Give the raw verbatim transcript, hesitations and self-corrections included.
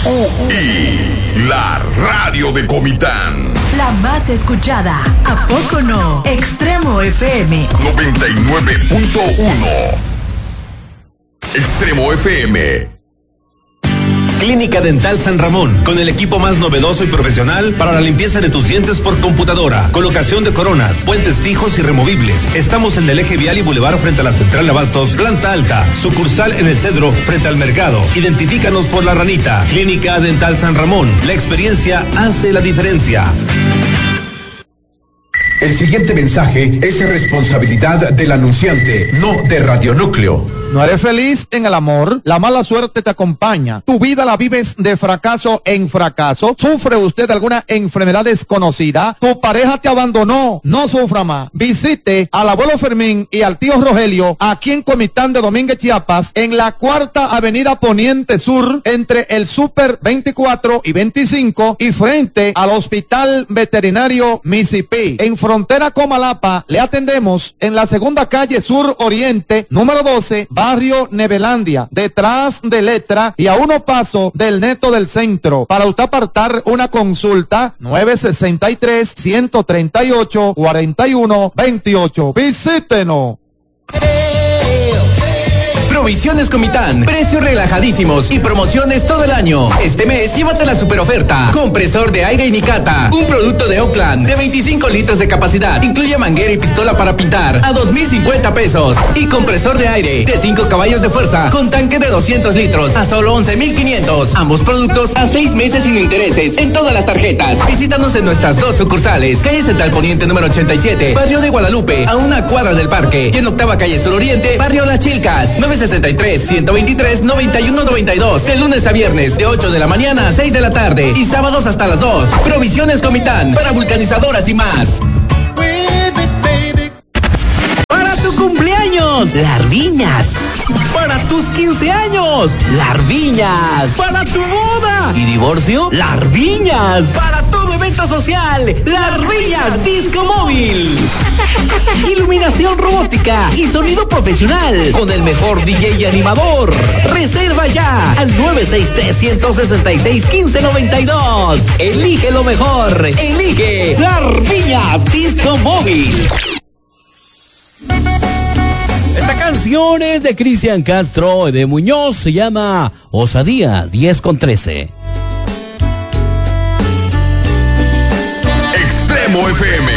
Y la radio de Comitán. La más escuchada. ¿A poco no? Extremo F M. noventa y nueve punto uno. Extremo F M. Clínica Dental San Ramón, con el equipo más novedoso y profesional para la limpieza de tus dientes por computadora, colocación de coronas, puentes fijos y removibles. Estamos en el eje vial y bulevar frente a la Central de Abastos, planta alta, sucursal en el Cedro frente al mercado. Identifícanos por la ranita. Clínica Dental San Ramón, la experiencia hace la diferencia. El siguiente mensaje es de responsabilidad del anunciante, no de Radionúcleo. ¿No eres feliz en el amor? La mala suerte te acompaña. ¿Tu vida la vives de fracaso en fracaso? ¿Sufre usted de alguna enfermedad desconocida? ¿Tu pareja te abandonó? No sufra más. Visite al abuelo Fermín y al tío Rogelio aquí en Comitán de Domínguez, Chiapas, en la cuarta avenida Poniente Sur, entre el Super veinticuatro y veinticinco y frente al Hospital Veterinario Mississippi. En frontera Comalapa, le atendemos en la segunda calle Sur Oriente, número doce, Barrio Nevelandia, detrás de Letra y a uno paso del Neto del Centro. Para usted apartar una consulta, nueve sesenta y tres, ciento treinta y ocho, cuarenta y uno veintiocho. Visítenos. Provisiones Comitán, precios relajadísimos y promociones todo el año. Este mes llévate la super oferta. Compresor de aire Nikata, un producto de Oakland de veinticinco litros de capacidad. Incluye manguera y pistola para pintar a dos mil cincuenta pesos. Y compresor de aire de cinco caballos de fuerza con tanque de doscientos litros a solo once mil quinientos. Ambos productos a seis meses sin intereses en todas las tarjetas. Visítanos en nuestras dos sucursales. Calle Central Poniente número ochenta y siete, Barrio de Guadalupe, a una cuadra del parque. Y en octava calle Sur Oriente, Barrio Las Chilcas, nueve sesenta y tres, ciento veintitrés, noventa y uno noventa y dos. De lunes a viernes, de ocho de la mañana a seis de la tarde. Y sábados hasta las dos. Provisiones Comitán, para vulcanizadoras y más. Para tu cumpleaños, Larviñas. Para tus quince años, Larviñas. Para tu boda y divorcio, Larviñas. Para todo evento social, Larviñas Disco Móvil. Iluminación robótica y sonido profesional con el mejor D J y animador. Reserva ya al nueve seis tres, uno seis seis, uno cinco nueve dos. Elige lo mejor. Elige Larviñas Disco Móvil. Esta canción es de Cristian Castro y de Muñoz, se llama Osadía diez con trece. Extremo F M.